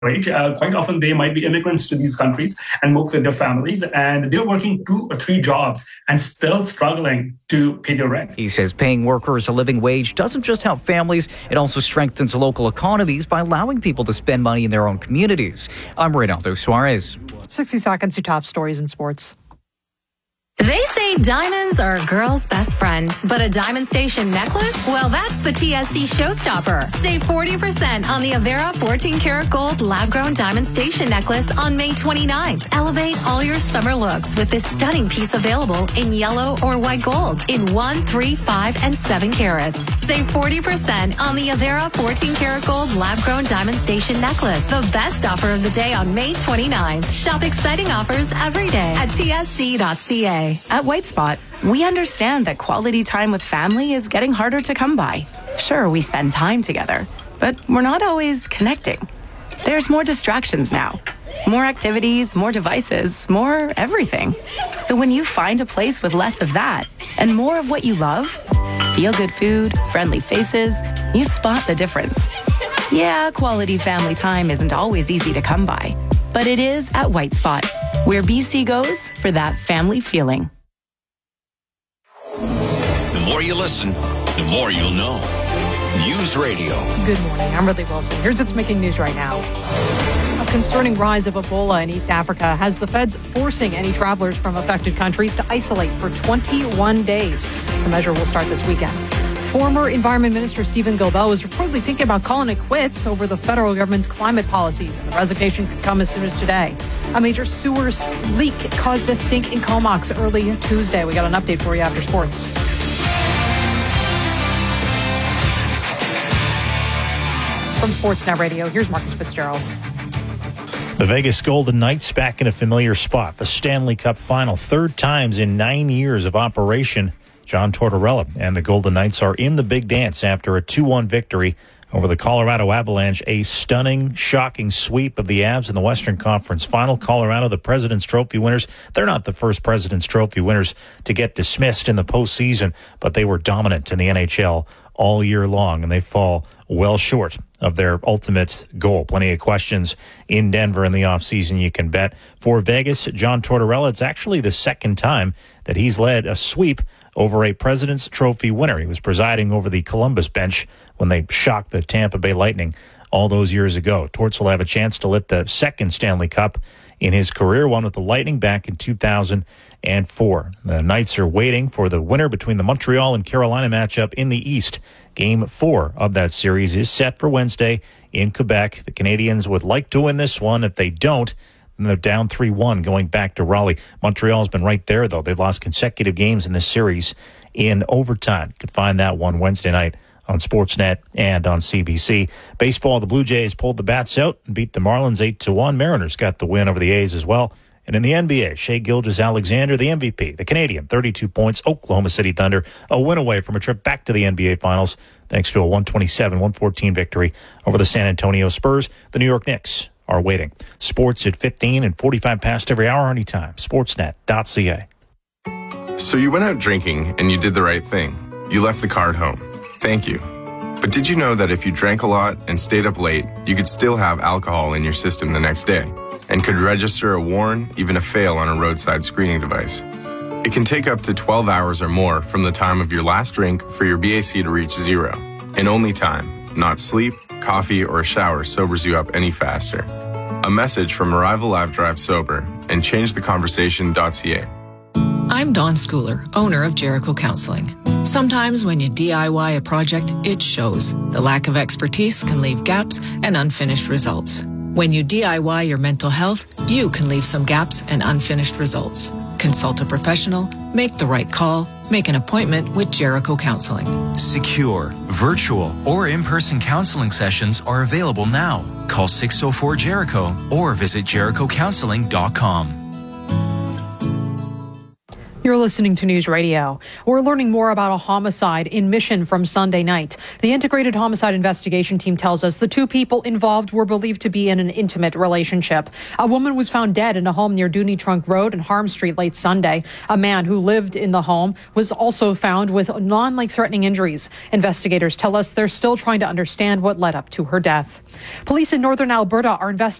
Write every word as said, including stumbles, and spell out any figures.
wage. Uh, quite often they might be immigrants to these countries and move with their families, and they're working two or three jobs and still struggling to pay their rent. He says paying workers a living wage doesn't just help families, it also strengthens local economies by allowing people to spend money in their own communities. I'm Reynaldo Suarez. sixty seconds to top stories in sports. They say diamonds are a girl's best friend, but a Diamond Station necklace? Well, that's the T S C showstopper. Save forty percent on the Avera fourteen karat gold lab-grown Diamond Station necklace on May twenty-ninth. Elevate all your summer looks with this stunning piece available in yellow or white gold in one, three, five, and seven carats. Save forty percent on the Avera fourteen karat gold lab-grown Diamond Station necklace. The best offer of the day on May twenty-ninth. Shop exciting offers every day at T S C dot C A. At White Spot, we understand that quality time with family is getting harder to come by. Sure, we spend time together, but we're not always connecting. There's more distractions now. More activities, more devices, more everything. So when you find a place with less of that and more of what you love, feel-good food, friendly faces, you spot the difference. Yeah, quality family time isn't always easy to come by, but it is at White Spot, where B C goes for that family feeling. The more you listen, the more you'll know. News Radio. Good morning. I'm Ridley Wilson. Here's what's making news right now. A concerning rise of Ebola in East Africa has the feds forcing any travelers from affected countries to isolate for twenty-one days. The measure will start this weekend. Former Environment Minister Stephen Gilbell is reportedly thinking about calling it quits over the federal government's climate policies, and the resignation could come as soon as today. A major sewer leak caused a stink in Comox early Tuesday. We got an update for you after sports. From Sportsnet Radio, here's Marcus Fitzgerald. The Vegas Golden Knights back in a familiar spot. The Stanley Cup final, third times in nine years of operation. John Tortorella and the Golden Knights are in the big dance after a two one victory over the Colorado Avalanche. A stunning, shocking sweep of the Avs in the Western Conference Final. Colorado, the President's Trophy winners. They're not the first President's Trophy winners to get dismissed in the postseason, but they were dominant in the N H L all year long, and they fall well short of their ultimate goal. Plenty of questions in Denver in the offseason, you can bet. For Vegas, John Tortorella, it's actually the second time that he's led a sweep over a President's Trophy winner. He was presiding over the Columbus bench when they shocked the Tampa Bay Lightning all those years ago. Torts will have a chance to lift the second Stanley Cup in his career, one with the Lightning back in two thousand four. The Knights are waiting for the winner between the Montreal and Carolina matchup in the East. Game four of that series is set for Wednesday in Quebec. The Canadians would like to win this one. If they don't, then they're down three one going back to Raleigh. Montreal's been right there, though. They've lost consecutive games in this series in overtime. You can find that one Wednesday night on Sportsnet and on C B C. Baseball, the Blue Jays pulled the bats out and beat the Marlins eight to one. Mariners got the win over the A's as well. And in the N B A, Shai Gilgeous-Alexander, the M V P, the Canadian, thirty-two points. Oklahoma City Thunder, a win away from a trip back to the N B A Finals thanks to a one twenty-seven one fourteen victory over the San Antonio Spurs. The New York Knicks are waiting. Sports at fifteen and forty-five past every hour anytime. Sportsnet dot C A. So you went out drinking and you did the right thing. You left the car at home. Thank you. But did you know that if you drank a lot and stayed up late, you could still have alcohol in your system the next day and could register a warn, even a fail on a roadside screening device? It can take up to twelve hours or more from the time of your last drink for your B A C to reach zero. And only time, not sleep, coffee, or a shower sobers you up any faster. A message from Arrival Live Drive Sober and change the conversation dot C A. I'm Dawn Schooler, owner of Jericho Counseling. Sometimes when you D I Y a project, it shows. The lack of expertise can leave gaps and unfinished results. When you D I Y your mental health, you can leave some gaps and unfinished results. Consult a professional, make the right call, make an appointment with Jericho Counseling. Secure, virtual, or in-person counseling sessions are available now. Call six oh four Jericho or visit Jericho Counseling dot com. You're You're listening to News Radio. We're learning more about a homicide in Mission from Sunday night. The Integrated Homicide Investigation Team tells us the two people involved were believed to be in an intimate relationship. A woman was found dead in a home near Dooney Trunk Road and Harm Street late Sunday. A man who lived in the home was also found with non-life-threatening injuries. Investigators tell us they're still trying to understand what led up to her death. Police in northern Alberta are investigating